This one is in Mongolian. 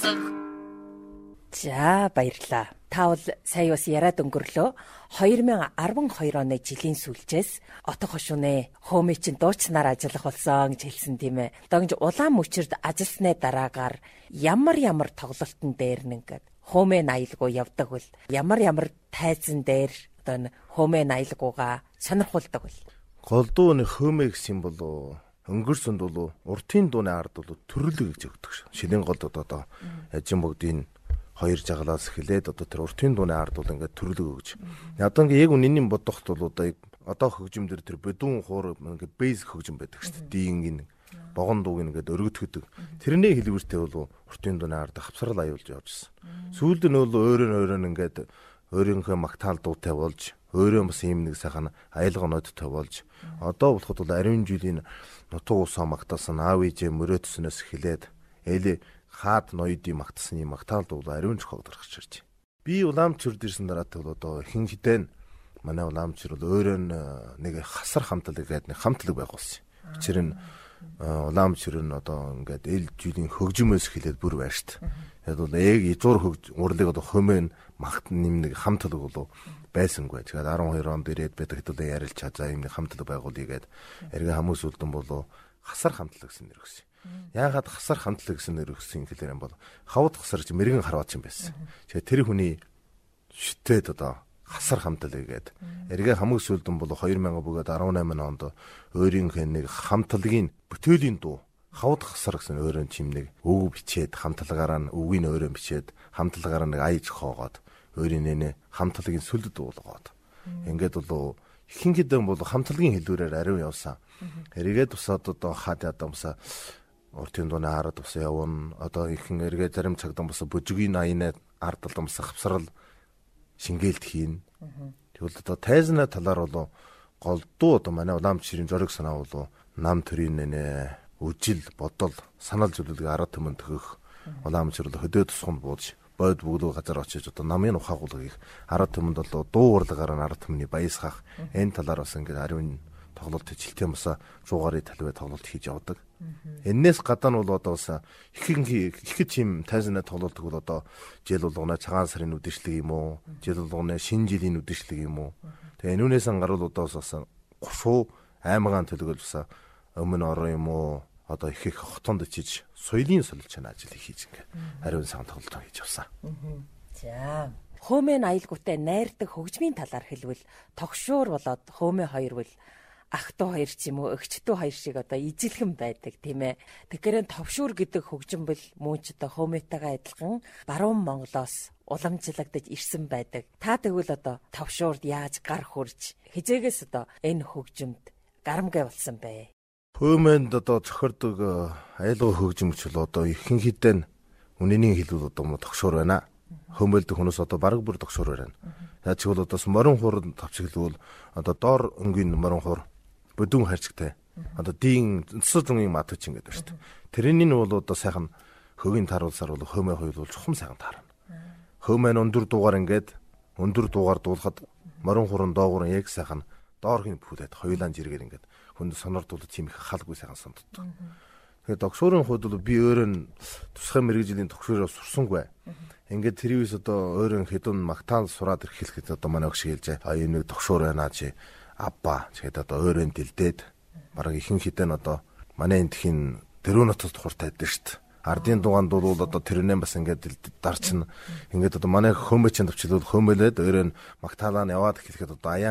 За баярлалаа. Та бол сая бас яриад өнгөрлөө. 2012 оны жилийн сүүлчээс отго хошуунэ хөөмэй чин дуучнаар ажиллах болсон гэж хэлсэн тийм ээ. Одоо ингэж улаан мөчөрд ажилласны дараагаар ямар тоглолтын дээр нэгээд хөөмэй аялгуу явдаг бол ямар тайзан дээр одоо хөөмэй аялгуугаа сонирхолдог бол голдуу нэг хөөмэй гэсэн бол өнгөрсөнд бол уртын дууны ард бол төрлөг гэж өгдөг шүү. Шилийн голд одоо яжин бүгдийн хоёр жагалаас эхлээд одоо тэр уртын дууны ард бол ингээд төрлөг өгж. Одоо ингээд яг үнэний бодохт бол одоо хөгжимдөр тэр бодун хуур ингээд бейс хөгжим байдаг шүү дээ. Дийнгийн богон дууг ингээд өргөдгдөг. Тэрний хэлбэртэй бол уртын дууны ард хавсрал аюулж явж гисэн. Сүүлд нь бол өөрөө ингээд өөрийнхөө магтаал дуутай болж өөрөө бас ийм нэг сайхан аялгануудтай болж одоо болоход бол ариун жилийн нутуу усаа магтаасан аав ээжээ мөрөөдснөөс эхлээд эли хаад ноёдын магтсны магтаал дуу ариун чухал гаргаж ирж. Би уламжчурд ирсэн дараатай бол одоо хин хідэн манай уламжчур бол өөрөө нэг хасар хамтлаг гэдэг нэг хамтлаг байгуулсан. Учир нь уламжчур нь одоо ингээд эл жилийн хөгжмөөс эхлээд бүр байна шүү дээ. Яг бол яг язуур урлыг одоо хөөмэн магт нэг хамтлаг бол байсангүй. Тэгээд 12 онд ирээд байдаг хэдүүлээ ярилч за юм нэг хамтлаг байгуулъя гэд эргээ хүмүүс үлдэн болоо хасар хамтлаг гэсэн нэр өгсөн. Яагаад хасар хамтлаг гэсэн нэр өгсөн гэхээр юм бол хавд хасарч мэрэгэн харваач юм байсан. Тэгээд тэр хүний шүтээд одоо хасар хамтлаг гэдэг. Эргээ хамгийн сүүлдэн бол 2000 бөгөөд 18 онд өөрийнхөө нэг хамтлагийн бүтээлийн дуу хавд хасар гэсэн өөрөнд чим нэг өв бичээд хамтлагаараа өвгийн өөрөнд бичээд хамтлагаараа нэг аяж хоогоод өөрийн нэ хамтлагийн сүлд дуулгаад. Ингээд бол ихэнх хэдэн бол хамтлагийн хэлбэрээр ариун явсан. Эргээд тусаад одоо хаад ядамсаа уртын дууны ард тусаа явна. Одоо ихэнх эргээ зарим цагдан бас бүжгийн аяны ард талдамсаа хавсрал шингээлт хийн. Тэгвэл одоо тайзны талаар бол голдуу одоо манай уламжчрын зориг санаа бол нам төрийн нэ үжил бодол санал зүйлийг арга түмэнд төгөх уламжчр бол хөдөө тусганд бууж бод бүгд газар очиж одоо намын ухаагуулгыг арга түмэнд бол дуу урлагаар арга түмний баясгах энэ талаар бас ингээд ариун тоглолт хичээлтэй маса зуугаарын талбай тоглолт хийж явдаг. Эннээс гадаа нь бол одоо бас их чим тайзны тоглолтог бол одоо жил болгоно цагаан сарын үдшилэг юм уу? Жил болгоно шинэ жилийн үдшилэг юм уу? Тэгээ энүүнээс ангаруул одоо бас гушуу аймагаан төлөвлөж бас өмнө орон юм уу? Одоо их хотонд очиж соёлын солилж чана ажил хийж ингээ ариун сан тоглолт хийж явсан. За хөөмэн аялгуутай найрдаг хөгжмийн талаар хэлвэл тогшуур болоод хөөмэн хоёр бол ах トゥ хоёр ч юм уу эгч トゥ хоёр шиг одоо ижилхэн байдаг тийм ээ. Тэгэхээр товшуур гэдэг хөгжим бол мөн ч одоо хөөмэтэйгээ адилхан баруун Монголоос уламжлагдаж ирсэн байдаг. Та тэгвэл одоо товшуурд яаж гар хурж хизээгээс одоо энэ хөгжимд гарамгай болсон бэ? Хөөмэнд одоо зохирдог аялал хөгжимч бол одоо ихэнх хэдэн үнэний хэлбэл одоо тогшуур байна. Хөөмөлд хүмүүс одоо бараг бүр тогшуур байна. Яаж ч бол одоо морин хурд тавчиглвал одоо доор өнгийн морин хур бүдүүн харьцагтай. Одоо дийн цэцэг зүүнгийн матч ингэдэг байна шүү дээ. Тэрний нь бол одоо сайхан хөгийн тааруулсаар бол хөөмэй хоёул чухам сайхан таарна. Хөөмэй өндөр дуугаар ингээд өндөр дуугаар дуулахад морин хурын доогуур яг сайхан доорхийн бүлээд хоёулаа жиргээр ингээд хүнд сонордуулж тийм их халгүй сайхан сонддог. Тэгээд тогшуурын хувьд бол би өөрөө тусгай мэрэгжлийн тогшуураар сурсангүй. Ингээд тэрвээс одоо өөрөө хэдэн магтаал сураад ирэхэд одоо манай өгш хэлжээ. А энэ нэг тогшуур байна чи абба тэгээд одоо өөрөө дэлдээд бараг ихэнх хэдэн одоо манай энтхийн дөрөв нотос тухартай байдаг шүү дээ. Ардын дугаанд бол одоо тэрнээ бас ингээд дарчна. Ингээд одоо манай хөөмөчөнд төвчлөл хөөмөлээд өөрөө магтаалаа нь яваад эхлэхэд одоо